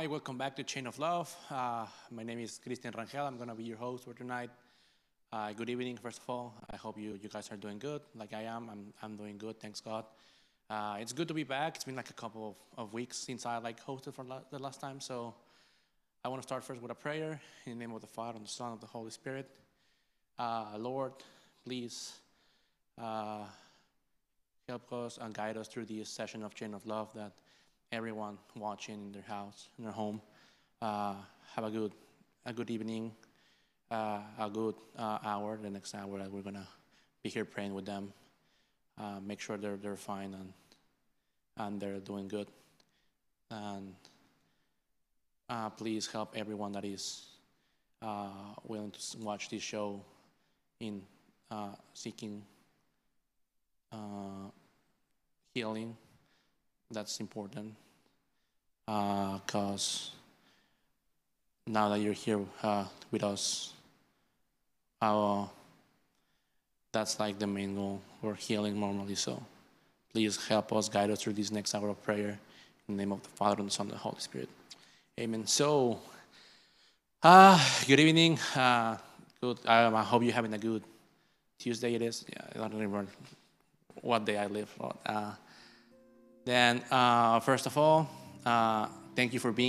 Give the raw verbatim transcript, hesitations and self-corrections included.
Hi, welcome back to Chain of Love. Uh, my name is Christian Rangel. I'm going to be your host for tonight. Uh, good evening, first of all. I hope you, you guys are doing good, like I am. I'm, I'm doing good, thanks God. Uh, it's good to be back. It's been like a couple of, of weeks since I like hosted for la- the last time, so I want to start first with a prayer in the name of the Father, and the Son, and the Holy Spirit. Uh, Lord, please uh, help us and guide us through this session of Chain of Love, that everyone watching in their house, in their home, uh, have a good, a good evening, uh, a good uh, hour, the next hour that we're gonna be here praying with them. Uh, make sure they're they're fine and and they're doing good. And uh, please help everyone that is uh, willing to watch this show in uh, seeking uh, healing. That's important, because uh, now that you're here uh, with us, uh, that's like the main goal. We're healing normally, so please help us, guide us through this next hour of prayer. In the name of the Father, and the Son, and the Holy Spirit. Amen. So, uh, good evening. Uh, good. Um, I hope you're having a good Tuesday. It is. Yeah, I don't remember what day I live. Uh, then, uh, first of all, uh, thank you for being